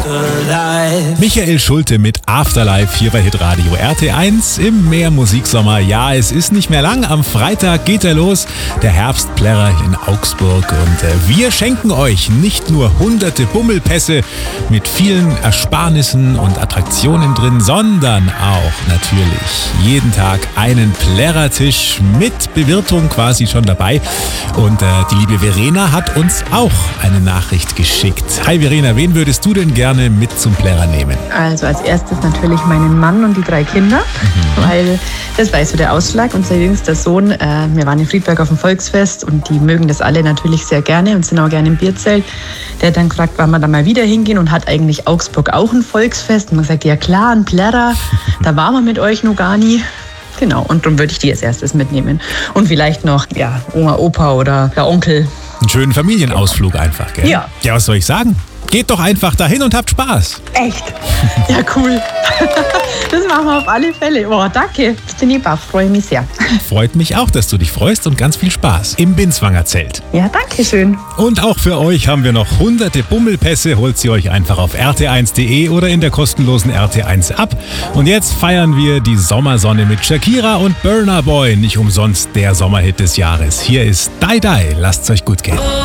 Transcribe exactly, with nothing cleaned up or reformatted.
Michael Schulte mit Afterlife hier bei Hitradio R T eins im Meermusiksommer. Ja, es ist nicht mehr lang. Am Freitag geht er los, der Herbstplärrer in Augsburg. Und äh, wir schenken euch nicht nur hunderte Bummelpässe mit vielen Ersparnissen und Attraktionen drin, sondern auch natürlich jeden Tag einen Plärrertisch mit Bewirtung quasi schon dabei. Und äh, die liebe Verena hat uns auch eine Nachricht geschickt. Hi Verena, wen würdest du denn gerne mit zum Plärrer nehmen? Also als erstes natürlich meinen Mann und die drei Kinder, mhm. weil das war so der Ausschlag. Unser jüngster Sohn, äh, wir waren in Friedberg auf dem Volksfest und die mögen das alle natürlich sehr gerne und sind auch gerne im Bierzelt. Der hat dann gefragt, wann wir da mal wieder hingehen und hat eigentlich Augsburg auch ein Volksfest. Und man sagt, ja klar, ein Plärrer, da waren wir mit euch noch gar nie. Genau, und darum würde ich die als erstes mitnehmen. Und vielleicht noch, ja, Oma, Opa oder der Onkel. Einen schönen Familienausflug einfach, gell? Ja. Ja, was soll ich sagen? Geht doch einfach dahin und habt Spaß. Echt? Ja, cool. Das machen wir auf alle Fälle. Oh, danke. Das bin ich baff, freue mich sehr. Freut mich auch, dass du dich freust und ganz viel Spaß im Binswanger Zelt. Ja, danke schön. Und auch für euch haben wir noch hunderte Bummelpässe. Holt sie euch einfach auf r t eins punkt d e oder in der kostenlosen R T eins App. Und jetzt feiern wir die Sommersonne mit Shakira und Burna Boy. Nicht umsonst der Sommerhit des Jahres. Hier ist Die Die. Lasst's euch gut gehen.